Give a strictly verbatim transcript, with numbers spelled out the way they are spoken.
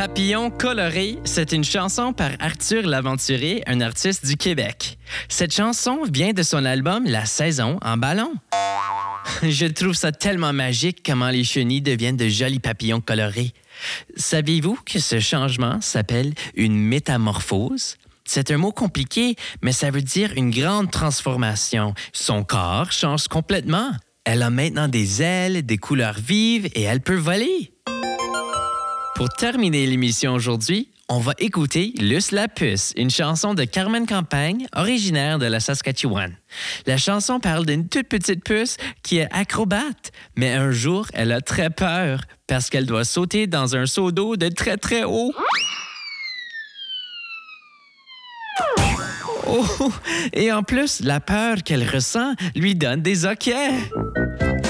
Papillon coloré, c'est une chanson par Arthur Laventurier, un artiste du Québec. Cette chanson vient de son album La Saison en ballon. Je trouve ça tellement magique comment les chenilles deviennent de jolis papillons colorés. Saviez-vous que ce changement s'appelle une métamorphose? C'est un mot compliqué, mais ça veut dire une grande transformation. Son corps change complètement. Elle a maintenant des ailes, des couleurs vives et elle peut voler. Pour terminer l'émission aujourd'hui, on va écouter Luce la puce, une chanson de Carmen Campagne, originaire de la Saskatchewan. La chanson parle d'une toute petite puce qui est acrobate, mais un jour, elle a très peur parce qu'elle doit sauter dans un seau d'eau de très très haut. Oh! Et en plus, la peur qu'elle ressent lui donne des hoquets.